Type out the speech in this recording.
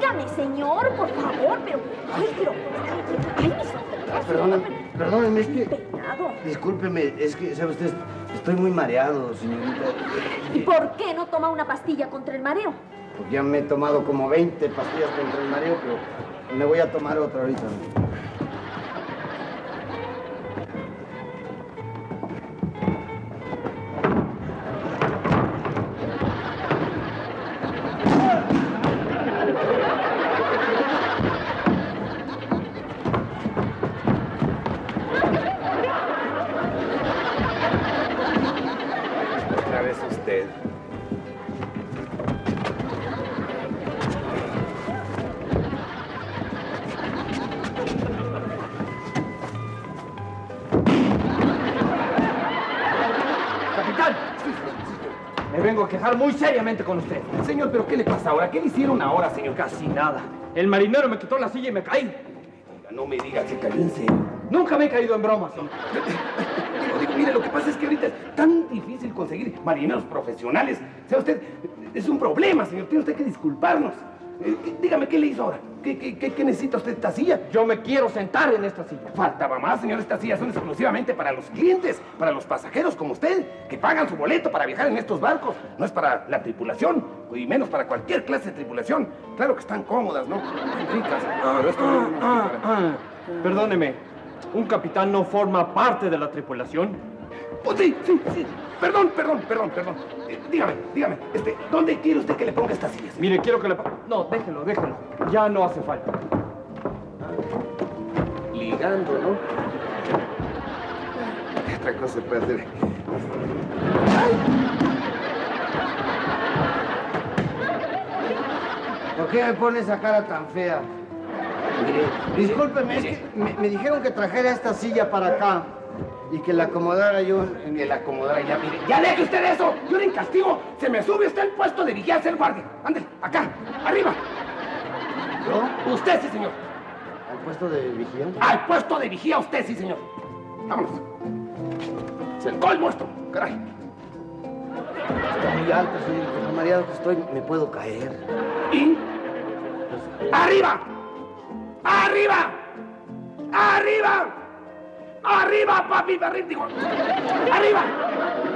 dígame, señor, por favor, pero... Ay, mis ojos. Perdóneme, es que... Peinado. Discúlpeme, es que, ¿sabe usted? Estoy muy mareado, señorita. ¿Y por qué no toma una pastilla contra el mareo? Porque ya me he tomado como 20 pastillas contra el mareo, pero me voy a tomar otra ahorita. Otra vez usted. ¡Capitán! Me vengo a quejar muy seriamente con usted. Señor, ¿pero qué le pasa ahora? ¿Qué le hicieron ahora, señor? Casi nada. El marinero me quitó la silla y me caí. Oiga, no me diga que cayó en serio. Nunca me he caído en bromas, señor. Mire, lo que pasa es que ahorita es tan difícil conseguir marineros profesionales. O sea, usted, es un problema, señor. Tiene usted que disculparnos. Dígame, ¿qué le hizo ahora? ¿Qué necesita usted esta silla? Yo me quiero sentar en esta silla. Faltaba más, señor. Estas sillas son exclusivamente para los clientes, para los pasajeros como usted, que pagan su boleto para viajar en estos barcos. No es para la tripulación, y menos para cualquier clase de tripulación. Claro que están cómodas, ¿no? Ricas. Pero esto no es para... Perdóneme, ¿un capitán no forma parte de la tripulación? Oh, sí. Perdón. Dígame, ¿dónde quiere usted que le ponga estas sillas? Mire, quiero que le... No, déjelo. Ya no hace falta. Ligando, ¿no? Esta cosa se puede hacer. ¿Por qué me pone esa cara tan fea? Mire, Discúlpeme, es que me dijeron que trajera esta silla para acá y que la acomodara yo. Que la acomodara ya, mire. ¡Ya deje usted eso! Yo le castigo. Se me sube usted al puesto de vigía a ser guardia. Ándale, acá, arriba. ¿Yo? Usted, sí, señor. ¿Al puesto de vigía? Al puesto de vigía usted, sí, señor. Vámonos. Es el colmo esto, caray. Está muy alto, señor. Con lo mareado que estoy, me puedo caer. ¿Y? ¡Arriba! ¡Arriba! ¡Arriba! ¡Arriba, papi! ¡Arriba! ¡Arriba!